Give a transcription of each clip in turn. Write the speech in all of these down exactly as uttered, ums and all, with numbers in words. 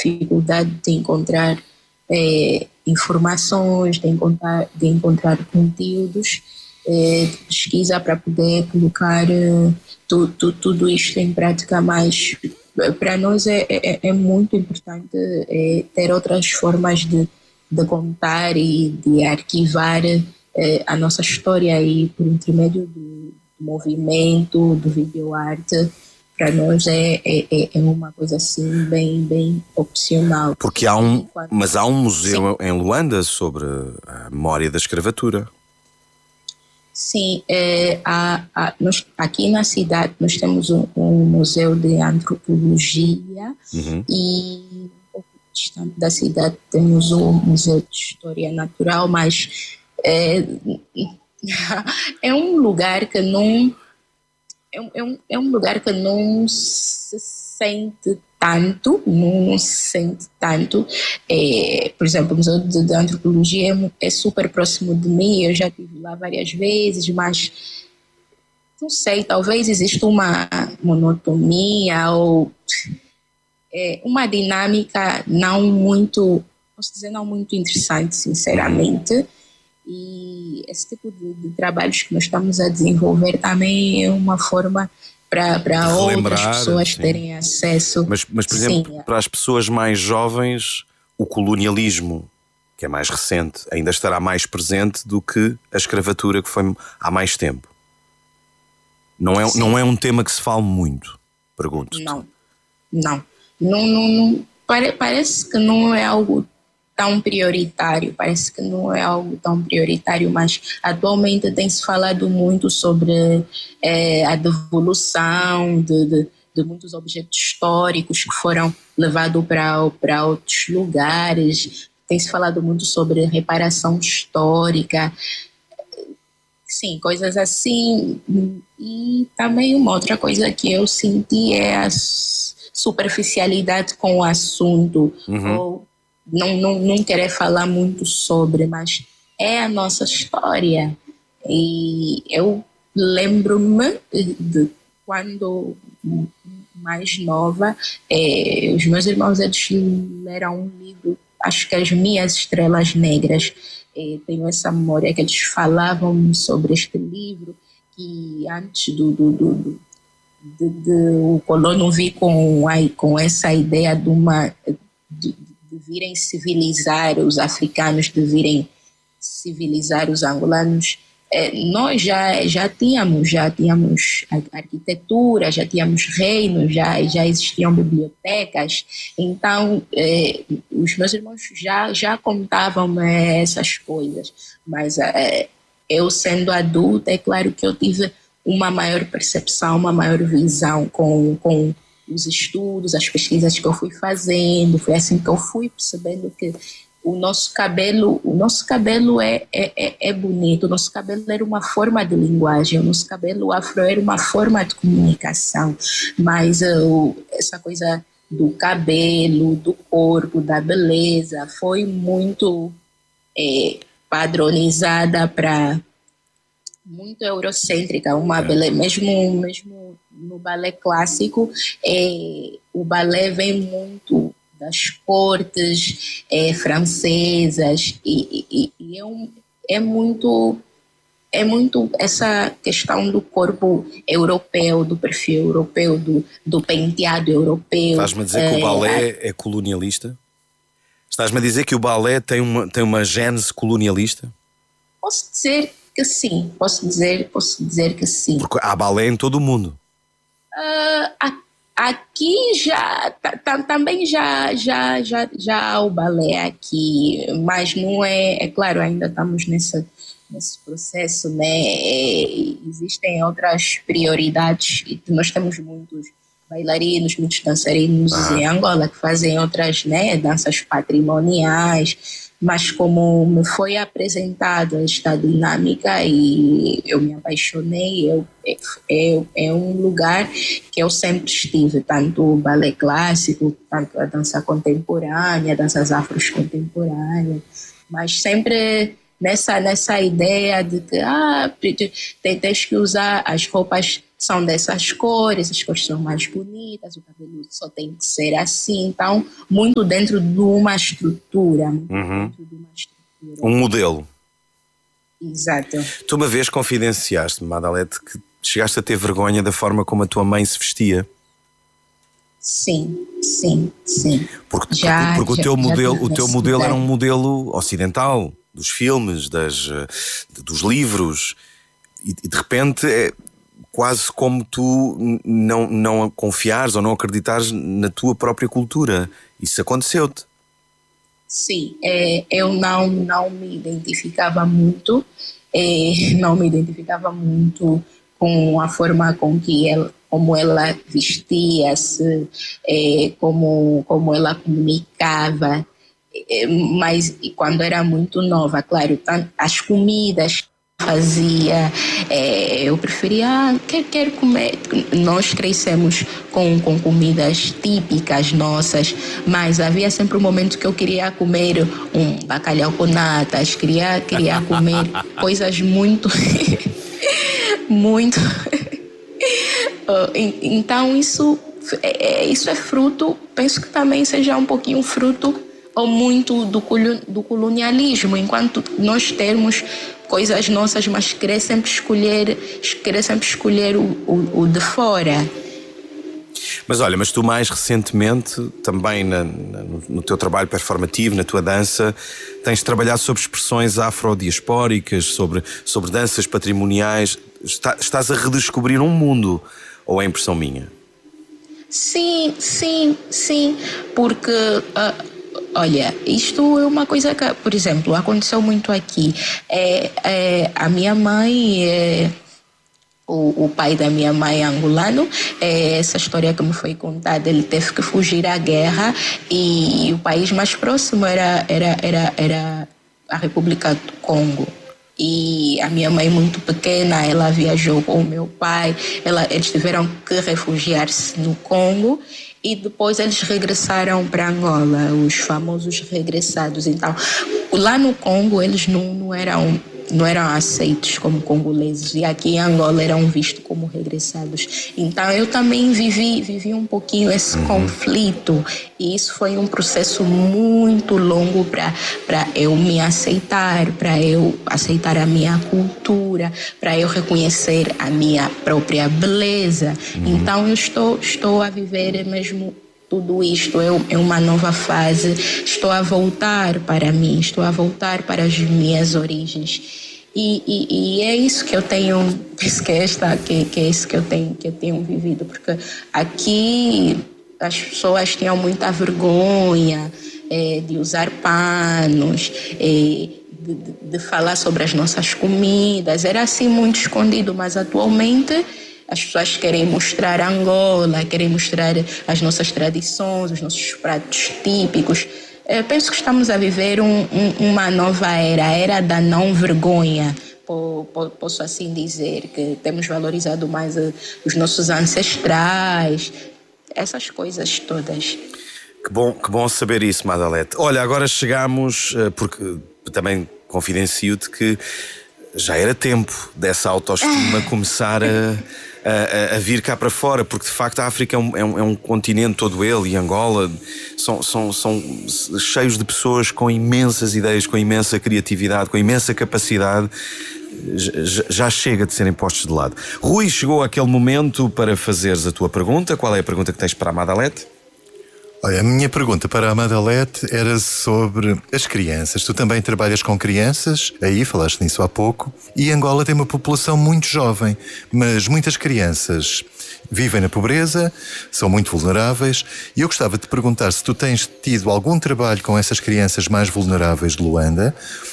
dificuldade de encontrar é, informações, de encontrar, de encontrar conteúdos, é, de pesquisa para poder colocar é, tu, tu, tudo isto em prática, mas para nós é, é, é muito importante é, ter outras formas de, de contar e de arquivar é, a nossa história aí por intermédio do movimento, do videoarte. Para nós é, é, é uma coisa assim bem, bem opcional. Porque há um, mas há um museu Sim. em Luanda sobre a memória da escravatura. Sim, é, a, a, nós, aqui na cidade nós temos um, um museu de antropologia uhum. e um pouco distante da cidade temos um museu de história natural, mas é, é um lugar que não é um, é um lugar que não se sente tanto, não se sente tanto. É, por exemplo, o Museu de, de Antropologia é, é super próximo de mim, eu já estive lá várias vezes, mas não sei, talvez exista uma monotonia ou é, uma dinâmica não muito, posso dizer, não muito interessante, sinceramente. E esse tipo de, de trabalhos que nós estamos a desenvolver também é uma forma para outras pessoas sim. terem acesso. Mas, mas por exemplo, sim. para as pessoas mais jovens, o colonialismo, que é mais recente, ainda estará mais presente do que a escravatura, que foi há mais tempo. Não é, não é um tema que se fala muito, pergunto-te. Não, não. não, não, não pare, parece que não é algo tão prioritário, parece que não é algo tão prioritário, mas atualmente tem-se falado muito sobre é, a devolução de, de, de muitos objetos históricos que foram levados para, para outros lugares, tem-se falado muito sobre reparação histórica, sim, coisas assim. E também uma outra coisa que eu senti é a superficialidade com o assunto, uhum. ou Não, não, não querer falar muito sobre, mas é a nossa história. E eu lembro-me de quando mais nova, é, os meus irmãos eles leram um livro, acho que As Minhas Estrelas Negras. É, tenho essa memória que eles falavam sobre este livro, que antes do, do, do, do de, de, o colono vir com, com essa ideia de uma... De, de virem civilizar os africanos, de virem civilizar os angolanos, é, nós já, já tínhamos, já tínhamos arquitetura, já tínhamos reinos, já, já existiam bibliotecas, então é, os meus irmãos já, já contavam é, essas coisas, mas é, eu sendo adulta, é claro que eu tive uma maior percepção, uma maior visão com, com os estudos, as pesquisas que eu fui fazendo, foi assim que eu fui percebendo que o nosso cabelo, o nosso cabelo é, é, é bonito, o nosso cabelo era uma forma de linguagem, o nosso cabelo afro era uma forma de comunicação, mas uh, essa coisa do cabelo, do corpo, da beleza, foi muito é, padronizada para... muito eurocêntrica, uma beleza, mesmo, mesmo no balé clássico, é, o balé vem muito das cortes é, francesas e, e, e é, um, é, muito, é muito essa questão do corpo europeu, do perfil europeu, do, do penteado europeu. Estás-me a dizer é, que o balé é colonialista? Estás-me a dizer que o balé tem uma, tem uma gênese colonialista? Posso dizer que sim, posso dizer, posso dizer que sim. Porque há balé em todo o mundo. Uh, aqui já, também já, já, já, já há o balé aqui, mas não é, é claro, ainda estamos nesse, nesse processo, né? É, existem outras prioridades e nós temos muitos bailarinos, muitos dançarinos ah. em Angola que fazem outras, né, danças patrimoniais. Mas como me foi apresentada esta dinâmica e eu me apaixonei, eu, é, é um lugar que eu sempre estive, tanto o balé clássico, tanto a dança contemporânea, danças afros contemporâneas, mas sempre nessa, nessa ideia de que ah, tens que usar as roupas são dessas cores, as cores são mais bonitas, o cabelo só tem que ser assim. Então, muito dentro de uma estrutura. Muito Uhum. dentro de uma estrutura. Um modelo. Exato. Tu uma vez confidenciaste-me, Madalete, que chegaste a ter vergonha da forma como a tua mãe se vestia. Sim, sim, sim. Porque, já, porque, porque já, o teu modelo, o teu modelo era um ideia. modelo ocidental, dos filmes, das, dos livros, e, e de repente é quase como tu não, não confiares ou não acreditares na tua própria cultura. Isso aconteceu-te. Sim, é, eu não, não me identificava muito, é, não me identificava muito com a forma com que ela, como ela vestia-se, é, como, como ela comunicava, é, mas quando era muito nova, claro, as comidas fazia, é, eu preferia, ah, quero, quero comer, nós crescemos com, com comidas típicas nossas, mas havia sempre um momento que eu queria comer um bacalhau com natas, queria, queria comer coisas muito, muito, então isso, é, isso é fruto, penso que também seja um pouquinho fruto ou muito do, do colonialismo, enquanto nós temos coisas nossas, mas querer sempre escolher, querer sempre escolher o, o, o de fora. Mas olha, mas tu mais recentemente, também na, na, no teu trabalho performativo, na tua dança, tens trabalhado sobre expressões afrodiaspóricas, sobre, sobre danças patrimoniais. Está, estás a redescobrir um mundo, ou é impressão minha? Sim, sim, sim, porque... Uh, Olha, isto é uma coisa que, por exemplo, aconteceu muito aqui. É, é, a minha mãe, é, o, o pai da minha mãe é angolano, é, essa história que me foi contada, ele teve que fugir à guerra e, e o país mais próximo era, era, era, era a República do Congo. E a minha mãe, muito pequena, ela viajou com o meu pai, ela, eles tiveram que refugiar-se no Congo e depois eles regressaram para Angola, os famosos regressados. Então, lá no Congo, eles não, não eram... não eram aceitos como congoleses e aqui em Angola eram vistos como regressados. Então eu também vivi, vivi um pouquinho esse conflito e isso foi um processo muito longo para para eu me aceitar, para eu aceitar a minha cultura, para eu reconhecer a minha própria beleza. Uhum. Então eu estou, estou a viver mesmo tudo isto, é, é uma nova fase, estou a voltar para mim, estou a voltar para as minhas origens e, e, e é isso que eu tenho, penso que é, esta, que, que é isso que eu tenho, que eu tenho vivido, porque aqui as pessoas tinham muita vergonha é, de usar panos, é, de, de, de falar sobre as nossas comidas, era assim muito escondido, mas atualmente as pessoas querem mostrar Angola, querem mostrar as nossas tradições, os nossos pratos típicos. Eu penso que estamos a viver um, um, uma nova era, a era da não vergonha. Posso assim dizer, que temos valorizado mais os nossos ancestrais, essas coisas todas. Que bom, que bom saber isso, Madalete. Olha, agora chegamos, porque também confidencio-te que já era tempo dessa autoestima começar a, a, a vir cá para fora, porque de facto a África é um, é um, é um continente todo ele, e Angola são, são, são cheios de pessoas com imensas ideias, com imensa criatividade, com imensa capacidade. Já, já chega de serem postos de lado. Rui, chegou aquele momento para fazeres a tua pergunta. Qual é a pergunta que tens para a Madalete? Olha, a minha pergunta para a Madalete era sobre as crianças. Tu também trabalhas com crianças, aí falaste nisso há pouco, e Angola tem uma população muito jovem, mas muitas crianças vivem na pobreza, são muito vulneráveis, e eu gostava de te perguntar se tu tens tido algum trabalho com essas crianças mais vulneráveis de Luanda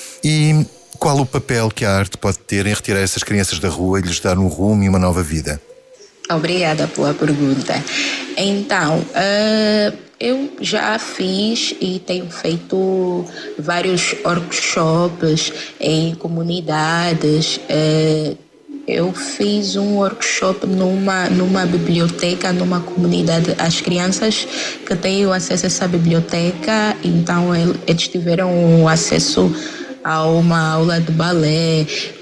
e qual o papel que a arte pode ter em retirar essas crianças da rua e lhes dar um rumo e uma nova vida. Obrigada pela pergunta. Então, uh, eu já fiz e tenho feito vários workshops em comunidades. Uh, eu fiz um workshop numa, numa biblioteca, numa comunidade. As crianças que têm acesso a essa biblioteca, então eles tiveram acesso a uma aula de balé.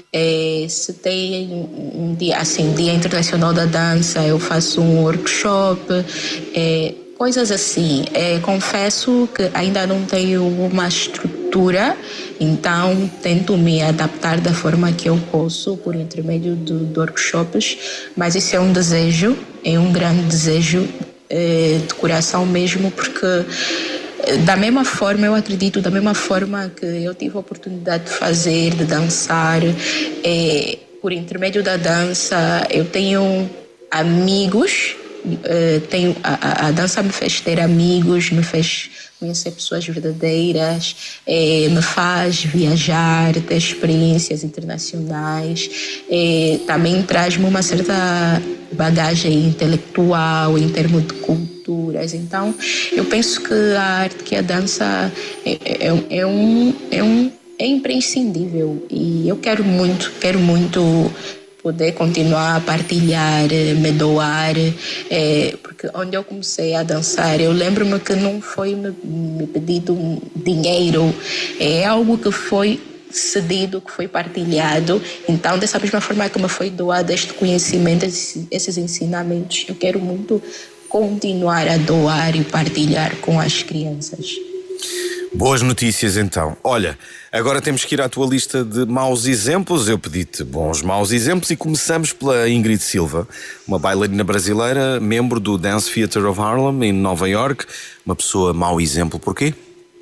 É, se tem um, um dia, assim, Dia Internacional da Dança, eu faço um workshop, é, coisas assim. É, confesso que ainda não tenho uma estrutura, então tento me adaptar da forma que eu posso por intermédio de, de workshops, mas isso é um desejo, é um grande desejo é, de coração mesmo, porque da mesma forma, eu acredito, da mesma forma que eu tive a oportunidade de fazer, de dançar, é, por intermédio da dança, eu tenho amigos, é, tenho, a, a dança me fez ter amigos, me fez conhecer pessoas verdadeiras, é, me faz viajar, ter experiências internacionais, é, também traz-me uma certa bagagem intelectual em termos de culturas. Então, eu penso que a arte, que a dança é, é, é, um, é, um, é imprescindível, e eu quero muito, quero muito poder continuar a partilhar, me doar, é, porque onde eu comecei a dançar, eu lembro-me que não foi me, me pedido dinheiro, é algo que foi cedido, que foi partilhado. Então, dessa mesma forma que me foi doado este conhecimento, esses, esses ensinamentos, eu quero muito continuar a doar e partilhar com as crianças. Boas notícias, então. Olha, agora temos que ir à tua lista de maus exemplos. Eu pedi-te bons maus exemplos e começamos pela Ingrid Silva, uma bailarina brasileira, membro do Dance Theatre of Harlem, em Nova York. Uma pessoa mau exemplo, porquê?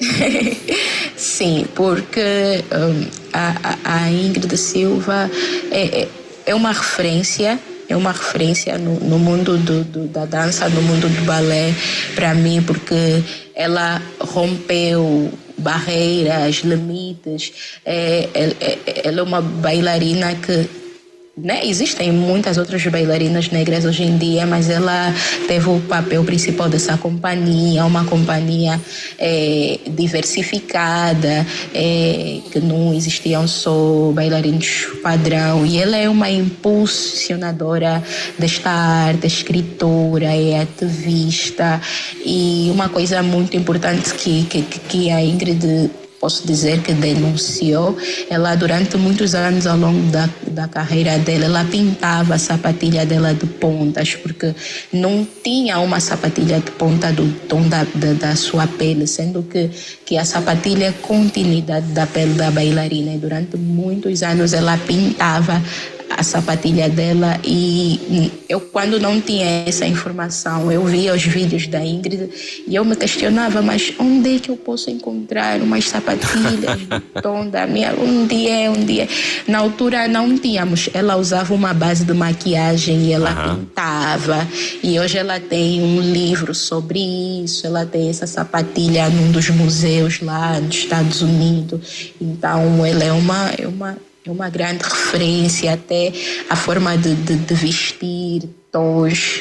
Sim, porque um, a, a Ingrid Silva é, é uma referência, é uma referência no, no mundo do, do, da dança, no mundo do balé, para mim, porque ela rompeu barreiras, limites. É, é, ela é uma bailarina que, né, existem muitas outras bailarinas negras hoje em dia, mas ela teve o papel principal dessa companhia, uma companhia é, diversificada, é, que não existiam só bailarinos padrão, e ela é uma impulsionadora desta arte, escritora, é ativista, e uma coisa muito importante que, que, que a Ingrid, posso dizer que denunciou, ela durante muitos anos ao longo da, da carreira dela, ela pintava a sapatilha dela de pontas, porque não tinha uma sapatilha de ponta do tom da, da, da sua pele, sendo que, que a sapatilha é continuidade da pele da bailarina, e durante muitos anos ela pintava a sapatilha dela, e eu, quando não tinha essa informação, eu via os vídeos da Ingrid e eu me questionava, mas onde é que eu posso encontrar umas sapatilhas do tom da minha? Um dia, um dia. Na altura não tínhamos. Ela usava uma base de maquiagem e ela uhum. pintava, e hoje ela tem um livro sobre isso, ela tem essa sapatilha num dos museus lá nos Estados Unidos. Então ela é uma, é uma uma grande referência, até a forma de, de, de vestir, tons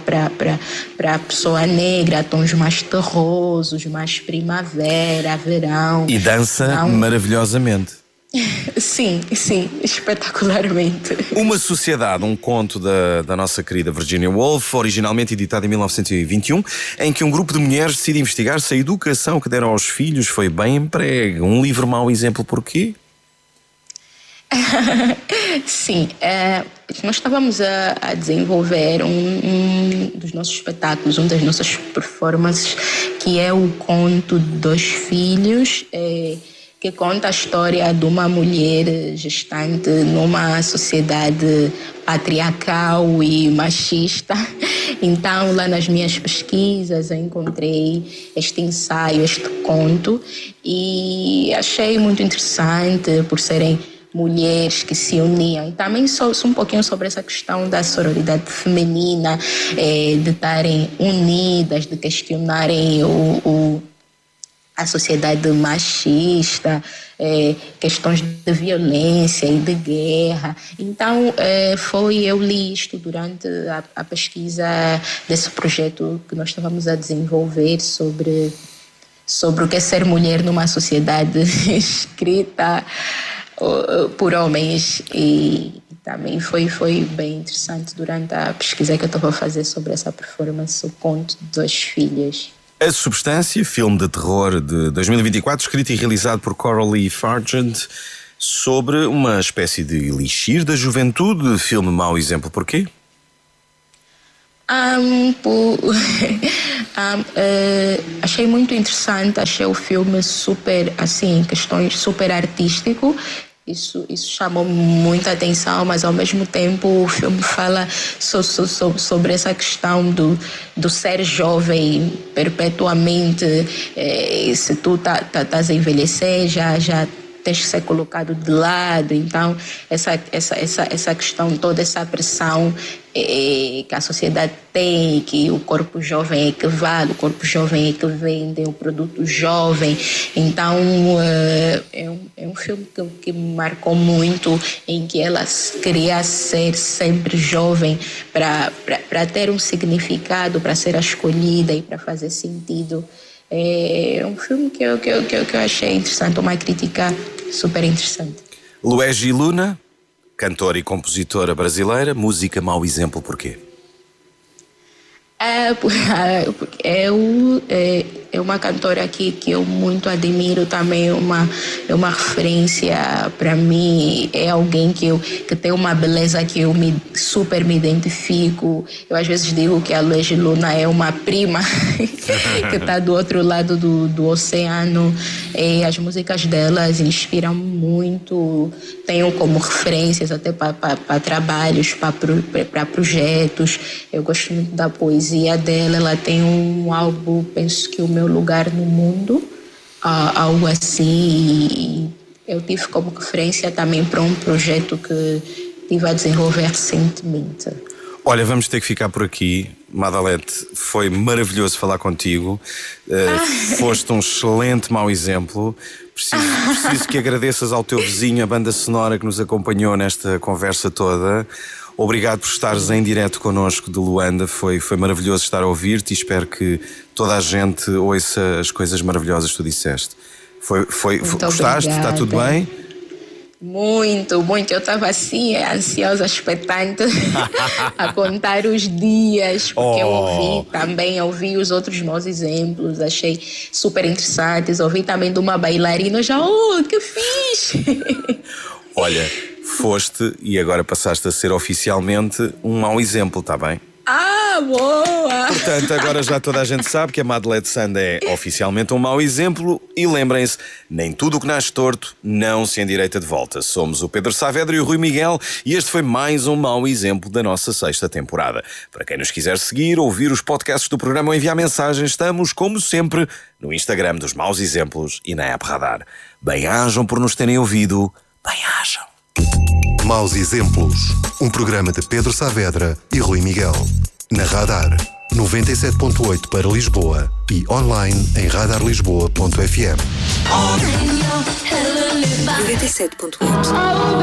para a pessoa negra, tons mais terrosos, mais primavera, verão. E dança então, maravilhosamente. Sim, sim, espetacularmente. Uma Sociedade, um conto da, da nossa querida Virginia Woolf, originalmente editado em mil novecentos e vinte e um, em que um grupo de mulheres decide investigar se a educação que deram aos filhos foi bem emprego. Um livro mau exemplo, porquê? Sim, é, nós estávamos a, a desenvolver um, um dos nossos espetáculos, um das nossas performances, que é o Conto dos Filhos, é, que conta a história de uma mulher gestante numa sociedade patriarcal e machista. Então, lá nas minhas pesquisas, eu encontrei este ensaio, este conto, e achei muito interessante por serem mulheres que se uniam. E também sou, sou um pouquinho sobre essa questão da sororidade feminina, é, de estarem unidas, de questionarem o, o, a sociedade machista, é, questões de violência e de guerra. Então, é, foi, eu li isto durante a, a pesquisa desse projeto que nós estávamos a desenvolver sobre, sobre o que é ser mulher numa sociedade escrita por homens, e também foi, foi bem interessante durante a pesquisa que eu estava a fazer sobre essa performance, o Conto dos Filhos. A Substância, filme de terror de dois mil e vinte e quatro, escrito e realizado por Coralie Fargent, sobre uma espécie de elixir da juventude, filme Mau Exemplo. Porquê? Um, por, um, uh, achei muito interessante, achei o filme super, assim, questões super artístico. Isso, isso chamou muita atenção, mas ao mesmo tempo o filme fala so, so, so, sobre essa questão do, do ser jovem perpetuamente. Eh, se tu estás tá, tá a envelhecer, já, já tens que ser colocado de lado. Então, essa, essa, essa, essa questão, toda essa pressão eh, que a sociedade tem, que o corpo jovem é que vale, o corpo jovem é que vende, o produto jovem. Então, eh, é, um, é um filme que, que me marcou muito, em que ela queria ser sempre jovem para ter um significado, para ser a escolhida e para fazer sentido. É um filme que eu, que, eu, que, eu, que eu achei interessante, uma crítica super interessante. Luigi Luna, cantora e compositora brasileira, música Mau Exemplo, porquê? É, eu, é, é uma cantora que, que eu muito admiro também, é uma, é uma referência para mim, é alguém que, eu, que tem uma beleza que eu me, super me identifico. Eu às vezes digo que a Luigi Luna é uma prima que está do outro lado do, do oceano. E as músicas delas inspiram muito, tenho como referências até para trabalhos, para projetos. Eu gosto muito da poesia dela, ela tem um álbum, penso que O Meu Lugar no Mundo, uh, algo assim, e eu tive como referência também para um projeto que estive a desenvolver recentemente. Olha, vamos ter que ficar por aqui. Madalete, foi maravilhoso falar contigo. Uh, foste um excelente mau exemplo. Preciso, preciso que agradeças ao teu vizinho a banda sonora que nos acompanhou nesta conversa toda. Obrigado por estares em direto connosco de Luanda. Foi, foi maravilhoso estar a ouvir-te e espero que toda a gente ouça as coisas maravilhosas que tu disseste. Foi, foi, foi, gostaste? Está tudo bem? Muito, muito. Eu estava assim, ansiosa, expectante, a contar os dias, porque oh. eu ouvi também, ouvi os outros maus exemplos, achei super interessantes. Ouvi também de uma bailarina, já, oh, que fixe! Olha, foste e agora passaste a ser oficialmente um mau exemplo, está bem? Ah, boa! Portanto, agora já toda a gente sabe que a Madalete Sanda é oficialmente um mau exemplo e lembrem-se, nem tudo o que nasce torto não se endireita de volta. Somos o Pedro Saavedra e o Rui Miguel e este foi mais um mau exemplo da nossa sexta temporada. Para quem nos quiser seguir, ouvir os podcasts do programa ou enviar mensagens, estamos, como sempre, no Instagram dos Maus Exemplos e na app Radar. Bem-ajam por nos terem ouvido. Bem-ajam. Maus Exemplos, um programa de Pedro Saavedra e Rui Miguel. Na Radar, noventa e sete ponto oito para Lisboa e online em radar lisboa ponto f m. noventa e sete ponto oito